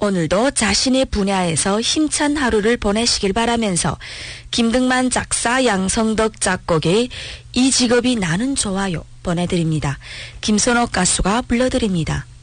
오늘도 자신의 분야에서 힘찬 하루를 보내시길 바라면서 김등만 작사 양성덕 작곡의 이 직업이 나는 좋아요 보내드립니다. 김선옥 가수가 불러드립니다.